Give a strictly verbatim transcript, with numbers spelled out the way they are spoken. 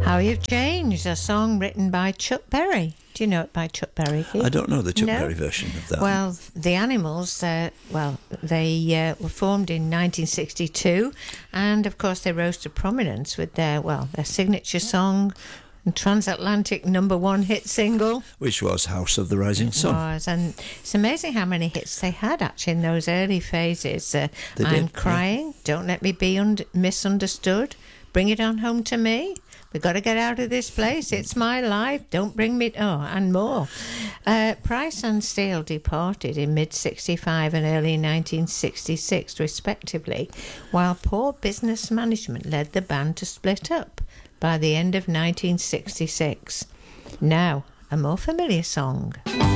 How You've Changed, a song written by Chuck Berry. Do you know it by Chuck Berry, Keith? I don't know the Chuck No? Berry version of that. Well, the Animals, uh, well, they uh, were formed in nineteen sixty-two, and of course they rose to prominence with their, well, their signature song and transatlantic number one hit single. Which was House of the Rising Sun. Was, and it's amazing how many hits they had actually in those early phases. Uh, They I'm did, Crying, yeah. Don't Let Me Be und- Misunderstood, Bring It On Home to Me, We've got to get out of this place, it's my life, don't bring me... Oh, and more. Uh, Price and Steele departed in mid sixty-five and early nineteen sixty-six, respectively, while poor business management led the band to split up by the end of nineteen sixty-six. Now, a more familiar song.